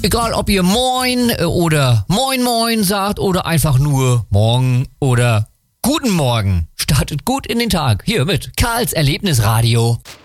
Egal, ob ihr Moin oder Moin Moin sagt oder einfach nur Morgen oder Guten Morgen. Startet gut in den Tag. Hier mit Karls Erlebnisradio.